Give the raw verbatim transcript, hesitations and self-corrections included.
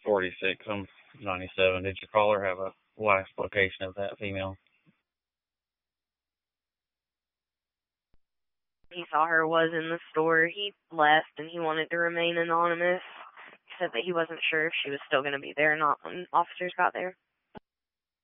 forty-six. I'm ninety-seven. Did your caller have a last location of that female? He saw her was in the store. He left and he wanted to remain anonymous. He said that he wasn't sure if she was still going to be there or not when officers got there.